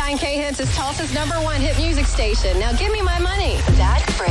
99 K Hits is Tulsa's #1 hit music station. Now give me my money. That for